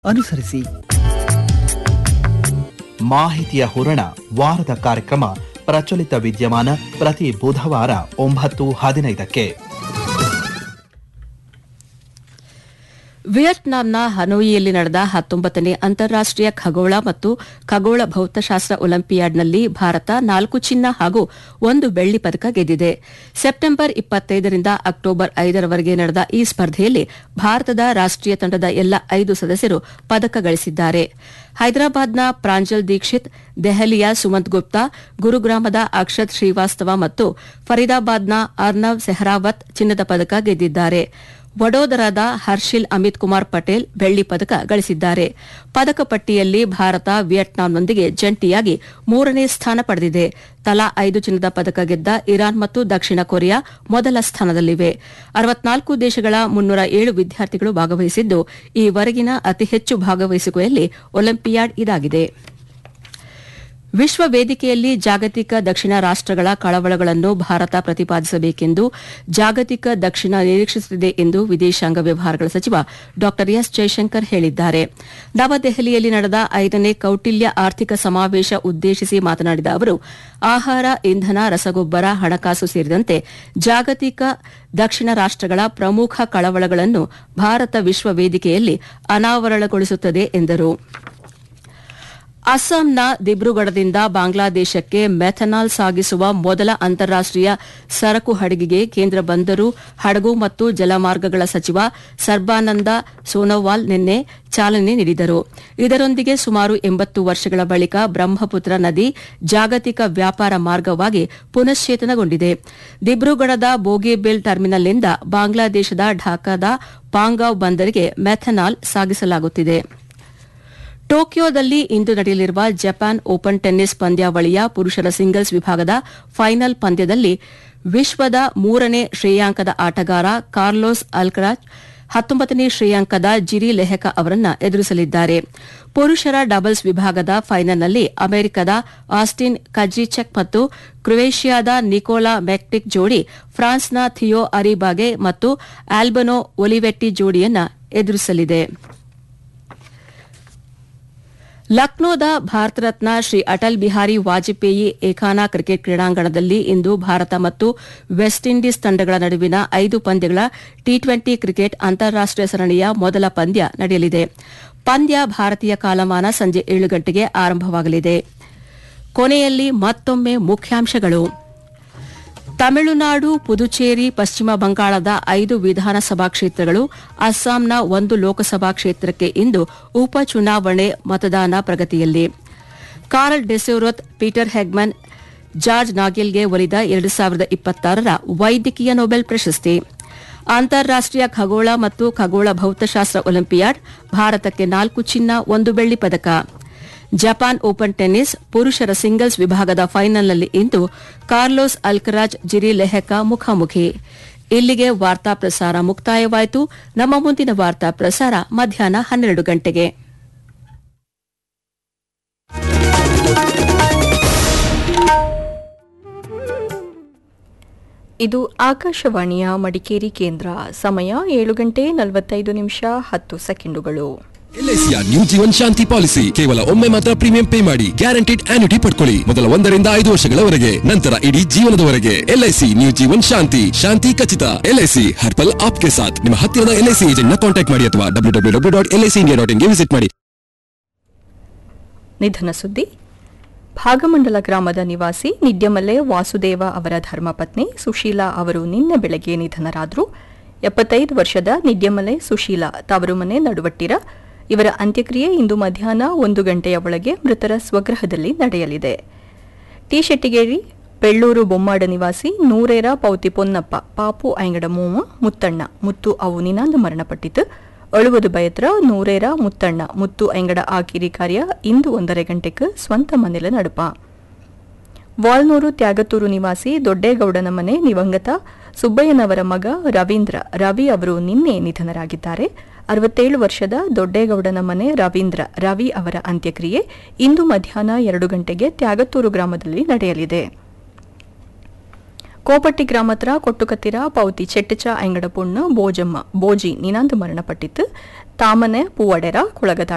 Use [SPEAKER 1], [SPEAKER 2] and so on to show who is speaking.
[SPEAKER 1] ಅನುಸರಿಸಿ.
[SPEAKER 2] ಮಾಹಿತಿಯ ಹೂರಣ ವಾರದ ಕಾರ್ಯಕ್ರಮ ಪ್ರಚಲಿತ ವಿದ್ಯಮಾನ ಪ್ರತಿ ಬುಧವಾರ 9:15ಕ್ಕೆ.
[SPEAKER 3] ವಿಯೆಟ್ನಾಂನ ಹನೋಯಿಯಲ್ಲಿ ನಡೆದ 19ನೇ ಅಂತಾರಾಷ್ಟೀಯ ಖಗೋಳ ಮತ್ತು ಖಗೋಳ ಭೌತಶಾಸ್ತ್ರ ಒಲಿಂಪಿಯಾಡ್ನಲ್ಲಿ ಭಾರತ 4 ಚಿನ್ನ ಹಾಗೂ 1 ಬೆಳ್ಳಿ ಪದಕ ಗೆದ್ದಿದೆ. ಸೆಪ್ಟೆಂಬರ್ 25ರಿಂದ ಅಕ್ಟೋಬರ್ 5ರವರೆಗೆ ನಡೆದ ಈ ಸ್ಪರ್ಧೆಯಲ್ಲಿ ಭಾರತದ ರಾಷ್ಟೀಯ ತಂಡದ ಎಲ್ಲ 5 ಸದಸ್ಯರು ಪದಕ ಗಳಿಸಿದ್ದಾರೆ. ಹೈದರಾಬಾದ್ನ ಪ್ರಾಂಜಲ್ ದೀಕ್ಷಿತ್, ದೆಹಲಿಯ ಸುಮಂತ್ ಗುಪ್ತಾ, ಗುರುಗ್ರಾಮದ ಅಕ್ಷತ್ ಶ್ರೀವಾಸ್ತವ ಮತ್ತು ಫರೀದಾಬಾದ್ನ ಅರ್ನವ್ ಸೆಹರಾವತ್ ಚಿನ್ನದ ಪದಕ ಗೆದ್ದಿದ್ದಾರೆ. ವಡೋದರಾದ ಹರ್ಷಿಲ್ ಅಮಿತ್ ಕುಮಾರ್ ಪಟೇಲ್ ಬೆಳ್ಳಿ ಪದಕ ಗಳಿಸಿದ್ದಾರೆ. ಪದಕ ಪಟ್ಟಿಯಲ್ಲಿ ಭಾರತ ವಿಯೆಟ್ನಾಂನೊಂದಿಗೆ ಜಂಟಿಯಾಗಿ 3ನೇ ಸ್ಥಾನ ಪಡೆದಿದೆ. ತಲಾ 5 ಚಿನ್ನದ ಪದಕ ಗೆದ್ದ ಇರಾನ್ ಮತ್ತು ದಕ್ಷಿಣ ಕೊರಿಯಾ ಮೊದಲ ಸ್ಥಾನದಲ್ಲಿವೆ. 64 ದೇಶಗಳ 307 ವಿದ್ಯಾರ್ಥಿಗಳು ಭಾಗವಹಿಸಿದ್ದು, ಈವರೆಗಿನ ಅತಿ ಹೆಚ್ಚು ಭಾಗವಹಿಸುವಿಕೆಯಲ್ಲಿ ಒಲಿಂಪಿಯಾಡ್ ಇದಾಗಿದೆ. ವಿಶ್ವ ವೇದಿಕೆಯಲ್ಲಿ ಜಾಗತಿಕ ದಕ್ಷಿಣ ರಾಷ್ಟಗಳ ಕಳವಳಗಳನ್ನು ಭಾರತ ಪ್ರತಿಪಾದಿಸಬೇಕೆಂದು ಜಾಗತಿಕ ದಕ್ಷಿಣ ನಿರೀಕ್ಷಿಸುತ್ತಿದೆ ಎಂದು ವಿದೇಶಾಂಗ ವ್ಯವಹಾರಗಳ ಸಚಿವ ಡಾ ಎಸ್ ಜೈಶಂಕರ್ ಹೇಳಿದ್ದಾರೆ. ನವದೆಹಲಿಯಲ್ಲಿ ನಡೆದ 5ನೇ ಕೌಟಿಲ್ಯ ಆರ್ಥಿಕ ಸಮಾವೇಶ ಉದ್ದೇಶಿಸಿ ಮಾತನಾಡಿದ ಅವರು, ಆಹಾರ, ಇಂಧನ, ರಸಗೊಬ್ಬರ, ಹಣಕಾಸು ಸೇರಿದಂತೆ ಜಾಗತಿಕ ದಕ್ಷಿಣ ರಾಷ್ಟಗಳ ಪ್ರಮುಖ ಕಳವಳಗಳನ್ನು ಭಾರತ ವಿಶ್ವ ವೇದಿಕೆಯಲ್ಲಿ ಅನಾವರಣಗೊಳಿಸುತ್ತದೆ ಎಂದರು. ಅಸ್ಸಾಂನ ದಿಬ್ರುಗಢದಿಂದ ಬಾಂಗ್ಲಾದೇಶಕ್ಕೆ ಮೆಥನಾಲ್ ಸಾಗಿಸುವ ಮೊದಲ ಅಂತಾರಾಷ್ಟೀಯ ಸರಕು ಹಡಗಿಗೆ ಕೇಂದ್ರ ಬಂದರು, ಹಡಗು ಮತ್ತು ಜಲಮಾರ್ಗಗಳ ಸಚಿವ ಸರ್ಬಾನಂದ ಸೋನೋವಾಲ್ ನಿನ್ನೆ ಚಾಲನೆ ನೀಡಿದರು. ಇದರೊಂದಿಗೆ ಸುಮಾರು 80 ವರ್ಷಗಳ ಬಳಿಕ ಬ್ರಹ್ಮಪುತ್ರ ನದಿ ಜಾಗತಿಕ ವ್ಯಾಪಾರ ಮಾರ್ಗವಾಗಿ ಪುನಶ್ಚೇತನಗೊಂಡಿದೆ. ದಿಬ್ರುಗಢದ ಬೋಗಿಬಿಲ್ ಟರ್ಮಿನಲ್ನಿಂದ ಬಾಂಗ್ಲಾದೇಶದ ಢಾಕಾದ ಪಾಂಗಾವ್ ಬಂದರಿಗೆ ಮೆಥನಾಲ್ ಸಾಗಿಸಲಾಗುತ್ತಿದೆ. ಟೋಕಿಯೋದಲ್ಲಿ ಇಂದು ನಡೆಯಲಿರುವ ಜಪಾನ್ ಓಪನ್ ಟೆನ್ನಿಸ್ ಪಂದ್ಯಾವಳಿಯ ಪುರುಷರ ಸಿಂಗಲ್ಸ್ ವಿಭಾಗದ ಫೈನಲ್ ಪಂದ್ಯದಲ್ಲಿ ವಿಶ್ವದ 3ನೇ ಶ್ರೇಯಾಂಕದ ಆಟಗಾರ ಕಾರ್ಲೋಸ್ ಅಲ್ಕರಾಜ್ 19ನೇ ಶ್ರೇಯಾಂಕದ ಜಿರಿ ಲೆಹೆಕಾ ಅವರನ್ನು ಎದುರಿಸಲಿದ್ದಾರೆ. ಪುರುಷರ ಡಬಲ್ಸ್ ವಿಭಾಗದ ಫೈನಲ್ನಲ್ಲಿ ಅಮೆರಿಕದ ಆಸ್ಟಿನ್ ಕಜ್ರಿಚೆಕ್ ಮತ್ತು ಕ್ರೊವೇಷಿಯಾದ ನಿಕೋಲಾ ಮೆಕ್ಟಿಕ್ ಜೋಡಿ ಫ್ರಾನ್ಸ್ನ ಥಿಯೋ ಅರಿಬಾಗೆ ಮತ್ತು ಆಲ್ಬನೋ ಒಲಿವೆಟ್ಟಿ ಜೋಡಿಯನ್ನು ಎದುರಿಸಲಿದೆ. ಲಕ್ನೋದ ಭಾರತ ರತ್ನ ಶ್ರೀ ಅಟಲ್ ಬಿಹಾರಿ ವಾಜಪೇಯಿ ಏಕಾನ ಕ್ರಿಕೆಟ್ ಕ್ರೀಡಾಂಗಣದಲ್ಲಿ ಇಂದು ಭಾರತ ಮತ್ತು ವೆಸ್ಟ್ ಇಂಡೀಸ್ ತಂಡಗಳ ನಡುವಿನ 5 ಪಂದ್ಯಗಳ ಟಿ20 ಕ್ರಿಕೆಟ್ ಅಂತಾರಾಷ್ಟೀಯ ಸರಣಿಯ ಮೊದಲ ಪಂದ್ಯ ನಡೆಯಲಿದೆ. ಪಂದ್ಯ ಭಾರತೀಯ ಕಾಲಮಾನ ಸಂಜೆ 7 ಗಂಟೆಗೆ ಆರಂಭವಾಗಲಿದೆ. ಕೊನೆಯಲ್ಲಿ ಮತ್ತೊಮ್ಮೆ ಮುಖ್ಯಾಂಶಗಳು. ತಮಿಳುನಾಡು, ಪುದುಚೇರಿ, ಪಶ್ಚಿಮ ಬಂಗಾಳದ 5 ವಿಧಾನಸಭಾ ಕ್ಷೇತ್ರಗಳು, ಅಸ್ಸಾಂನ 1 ಲೋಕಸಭಾ ಕ್ಷೇತ್ರಕ್ಕೆ ಇಂದು ಉಪಚುನಾವಣೆ ಮತದಾನ ಪ್ರಗತಿಯಲ್ಲಿ. ಕಾರ್ಲ್ ಡೆಸೌರತ್, ಪೀಟರ್ ಹೆಗ್ಮನ್, ಜಾರ್ಜ್ ನಾಗೆಲ್ಗೆ ಒಲಿದ 2026ರ ವೈದ್ಯಕೀಯ ನೊಬೆಲ್ ಪ್ರಶಸ್ತಿ. ಅಂತಾರಾಷ್ಟೀಯ ಖಗೋಳ ಮತ್ತು ಖಗೋಳ ಭೌತಶಾಸ್ತ್ರ ಒಲಿಂಪಿಯಾಡ್, ಭಾರತಕ್ಕೆ 4 ಚಿನ್ನ, 1 ಬೆಳ್ಳಿ ಪದಕ. ಜಪಾನ್ ಓಪನ್ ಟೆನ್ನಿಸ್ ಪುರುಷರ ಸಿಂಗಲ್ಸ್ ವಿಭಾಗದ ಫೈನಲ್ನಲ್ಲಿ ಇಂದು ಕಾರ್ಲೋಸ್ ಅಲ್ಕರಾಜ್, ಜಿರಿ ಲೆಹೆಕಾ ಮುಖಾಮುಖಿ. ಇಲ್ಲಿಗೆ ವಾರ್ತಾ ಪ್ರಸಾರ ಮುಕ್ತಾಯವಾಯಿತು. ನಮ್ಮ ಮುಂದಿನ ವಾರ್ತಾ ಪ್ರಸಾರ ಮಧ್ಯಾಹ್ನ 12 ಗಂಟೆಗೆ.
[SPEAKER 4] ಇದು ಆಕಾಶವಾಣಿಯ ಮಡಿಕೇರಿ ಕೇಂದ್ರ. ಸಮಯ 7:45
[SPEAKER 5] ಎಲ್ಐಸಿಯ ನ್ಯೂ ಜೀವನ್ ಶಾಂತಿ ಪಾಲಿಸಿ. ಕೇವಲ ಒಮ್ಮೆ ಮಾತ್ರ ಪ್ರೀಮಿಯಂ ಪೇ ಮಾಡಿ ಗ್ಯಾರಂಟಿಡ್ ಆನ್ಯುಟಿ ಪಡ್ಕೊಳ್ಳಿ. ಮೊದಲ 1 ರಿಂದ 5 ವರ್ಷಗಳವರೆಗೆ, ನಂತರ ಇಡೀ ಜೀವನದವರೆಗೆ. ಎಲ್ಐಸಿ ನ್ಯೂ ಜೀವನ್ ಶಾಂತಿ, ಶಾಂತಿ ಖಚಿತ. ಎಲ್ಐಸಿ ಹರ್ಪಲ್ ಆಪ್ಕೆ ಸಾಥ್. ನಿಮ್ಮ ಹತ್ತಿರದ ಎಲ್ಐಸಿ ಏಜೆಂಟ್ ನ ಕಾಂಟ್ಯಾಕ್ಟ್ ಮಾಡಿ ಅಥವಾ www.licindia.in ಗೆ ವಿಸಿಟ್ ಮಾಡಿ.
[SPEAKER 4] ನಿಧನ ಸುದ್ದಿ. ಭಾಗಮಂಡಲ ಗ್ರಾಮದ ನಿವಾಸಿ ನಿಡ್ಯಮಲೆ ವಾಸುದೇವ ಅವರ ಧರ್ಮಪತ್ನಿ ಸುಶೀಲಾ ಅವರು ನಿನ್ನೆ ಬೆಳಗ್ಗೆ ನಿಧನರಾದರು. 75 ವರ್ಷದ ನಿಡ್ಯಮಲೆ ಸುಶೀಲಾ ತವರು ಮನೆ ನಡುವಟ್ಟಿರ. ಇವರ ಅಂತ್ಯಕ್ರಿಯೆ ಇಂದು ಮಧ್ಯಾಹ್ನ 1 ಗಂಟೆಯ ಒಳಗೆ ಮೃತರ ಸ್ವಗೃಹದಲ್ಲಿ ನಡೆಯಲಿದೆ. ಟಿ ಶೆಟ್ಟಿಗೇರಿ, ಬೆಳ್ಳೂರು ಬೊಮ್ಮಾಡ ನಿವಾಸಿ ನೂರೇರ ಪೌತಿ ಪೊನ್ನಪ್ಪ, ಪಾಪು ಐಂಗಡ ಮೂವ ಮುತ್ತಣ್ಣ ಮುತ್ತು ಅವು ನಿನಾಂದು ಮರಣಪಟ್ಟಿತು. ಅಳುವುದು ಬಯತ್ರ ನೂರೇರ ಮುತ್ತಣ್ಣ ಮುತ್ತು ಐಂಗಡ ಆಕಿರಿ ಕಾರ್ಯ ಇಂದು 1:30 ಗಂಟೆಗೆ ಸ್ವಂತ ಮನೆಲ ನಡುಪ. ವಾಲ್ನೂರು ತ್ಯಾಗತೂರು ನಿವಾಸಿ ದೊಡ್ಡೇಗೌಡನ ಮನೆ ದಿವಂಗತ ಸುಬ್ಬಯ್ಯನವರ ಮಗ ರವಿ ಅವರು ನಿನ್ನೆ ನಿಧನರಾಗಿದ್ದಾರೆ. 67 ವರ್ಷದ ದೊಡ್ಡೇಗೌಡನ ಮನೆ ರವಿ ಅವರ ಅಂತ್ಯಕ್ರಿಯೆ ಇಂದು ಮಧ್ಯಾಹ್ನ 2 ಗಂಟೆಗೆ ತ್ಯಾಗತೂರು ಗ್ರಾಮದಲ್ಲಿ ನಡೆಯಲಿದೆ. ಕೋಪಟ್ಟಿ ಗ್ರಾಮತ್ರ ಕೊಟ್ಟುಕತ್ತಿರ ಪೌತಿ ಚೆಟ್ಟಚ ಐಂಗಡ ಪುಣ್ಣ ಬೋಜಿ ನಿನಾಂದು ಮರಣಪಟ್ಟಿತ್ತು. ತಾಮನೆ ಪೂವಡೆರ ಕುಳಗದ